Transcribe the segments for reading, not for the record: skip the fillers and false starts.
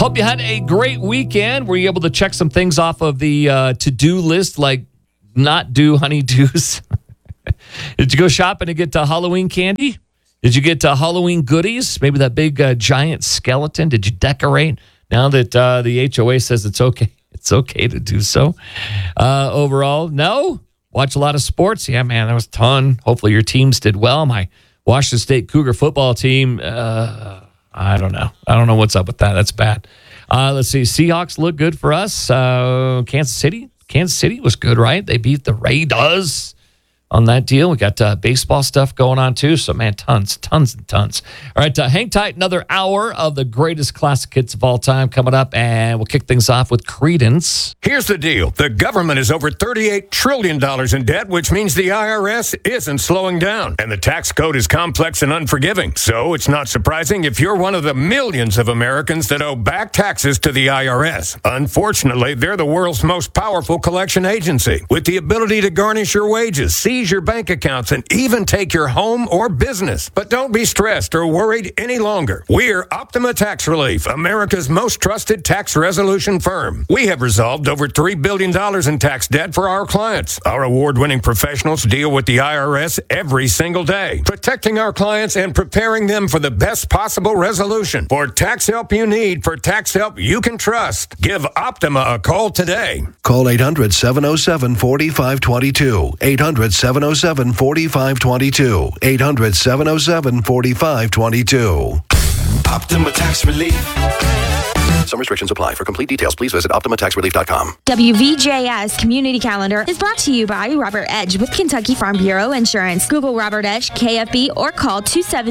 Hope you had a great weekend. Were you able to check some things off of the to-do list, like not do honeydews? Did you go shopping to get Halloween candy? Did you get Halloween goodies? Maybe that big giant skeleton? Did you decorate? Now that the HOA says it's okay to do so. Overall, no. Watch a lot of sports. Yeah, man, there was a ton. Hopefully your teams did well. My Washington State Cougar football team, I don't know. I don't know what's up with that. That's bad. Let's see. Seahawks look good for us. Kansas City was good, right? They beat the Raiders on that deal. We got baseball stuff going on too. So, man, tons and tons. All right, hang tight. Another hour of the greatest classic hits of all time coming up, and we'll kick things off with Creedence. Here's the deal. The government is over $38 trillion in debt, which means the IRS isn't slowing down. And the tax code is complex and unforgiving. So it's not surprising if you're one of the millions of Americans that owe back taxes to the IRS. Unfortunately, they're the world's most powerful collection agency, with the ability to garnish your wages, seize your bank accounts, and even take your home or business. But don't be stressed or worried any longer. We're Optima Tax Relief, America's most trusted tax resolution firm. We have resolved over $3 billion in tax debt for our clients. Our award-winning professionals deal with the IRS every single day, protecting our clients and preparing them for the best possible resolution. For tax help you need, for tax help you can trust, give Optima a call today. Call 800-707-4522. 800-707-4522. 800-707-4522. Optima Tax Relief. Some restrictions apply. For complete details, please visit OptimaTaxRelief.com. WVJS Community Calendar is brought to you by Robert Edge with Kentucky Farm Bureau Insurance. Google Robert Edge, KFB, or call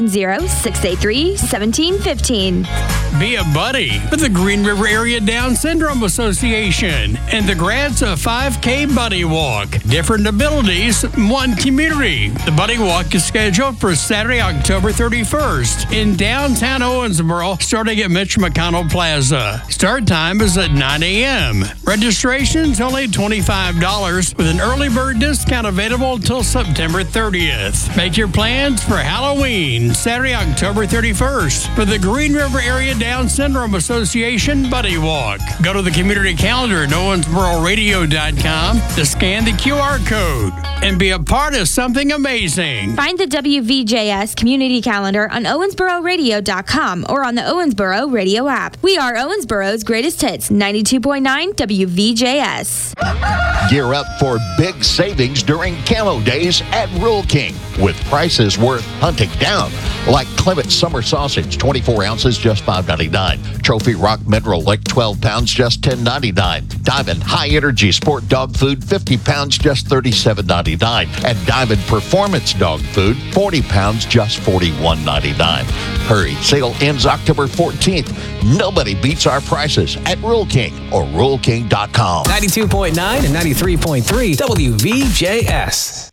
270-683-1715. Be a buddy with the Green River Area Down Syndrome Association and the grads of 5K Buddy Walk. Different abilities, one community. The Buddy Walk is scheduled for Saturday, October 31st in downtown Owensboro, starting at Mitch McConnell Plaza. Start time is at 9 a.m. Registration's only $25 with an early bird discount available until September 30th. Make your plans for Halloween, Saturday, October 31st for the Green River Area Down Syndrome Association Buddy Walk. Go to the community calendar at owensbororadio.com to scan the QR code and be a part of something amazing. Find the WVJS Community Calendar on owensbororadio.com or on the Owensboro Radio app. We are Owensboro's greatest hits, 92.9 WVJS. Gear up for big savings during Camo Days at Rural King with prices worth hunting down. Like Clement Summer Sausage, 24 ounces, just $5.99. Trophy Rock Mineral Lick, 12 pounds, just $10.99. Diamond High Energy Sport Dog Food, 50 pounds, just $37.99. And Diamond Performance Dog Food, 40 pounds, just $41.99. Hurry, sale ends October 14th. Nobody beats our prices at Rural King or RuralKing.com. 92.9 and 93.3 WVJS.